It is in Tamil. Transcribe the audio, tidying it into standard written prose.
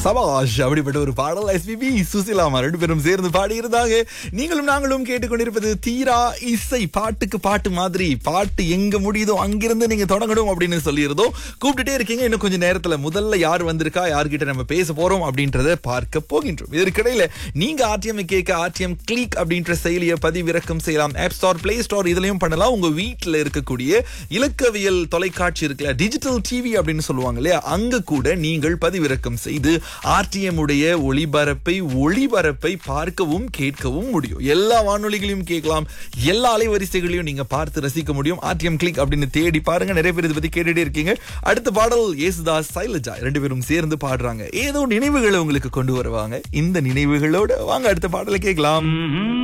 சபாஷ் அப்படிப்பட்ட ஒரு பாடல் எஸ்பிபி சுசிலாமா ரெண்டு பேரும் சேர்ந்து பாடி இருந்தாங்க. நீங்களும் நாங்களும் கேட்டுக்கொண்டிருப்பது தீரா இசை. பாட்டுக்கு பாட்டு மாதிரி பாட்டு எங்க முடியுதோ அங்கிருந்து நீங்க தொடங்கணும் அப்படின்னு சொல்லியிருந்தோம். கூப்பிட்டுட்டே இருக்கீங்க. இன்னும் கொஞ்சம் நேரத்துல முதல்ல யார் வந்திருக்கா, யார்கிட்ட நம்ம பேச போறோம் அப்படின்றத பார்க்க போகின்றோம். இதற்கிடையில நீங்க ஆர்டிஎம் கேட்க ஆர்டிஎம் கிளிக் அப்படின்ற செயலியை பதிவிறக்கம் செய்யலாம். ஆப் ஸ்டோர், பிளே ஸ்டோர் இதுலயும் பண்ணலாம். உங்க வீட்டுல இருக்கக்கூடிய இலக்கவியல் தொலைக்காட்சி இருக்குல்ல, டிஜிட்டல் டிவி அப்படின்னு சொல்லுவாங்க இல்லையா, அங்க கூட நீங்கள் பதிவிறக்கம் செய்து ஆர்டிஎம் உடைய ஒளிபரப்பை பார்க்கவும் கேட்கவும் முடியும். எல்லா வானொலிகளையும் கேட்கலாம், எல்லா அலைவரிசைகளையும் நீங்க பார்த்து ரசிக்க முடியும். ஆர்டிஎம் கிளிக் அப்படின்னு தேடி பாருங்க. நிறைய பேர் இதை பத்தி கேட்டுட்டே இருக்கீங்க. அடுத்த பாடல் யேசுதாஸ், சைலஜா ரெண்டு பேரும் சேர்ந்து பாடுறாங்க. ஏதோ நினைவுகளை உங்களுக்கு கொண்டு வருவாங்க. இந்த நினைவுகளோட வாங்க அடுத்த பாடலை கேட்கலாம்.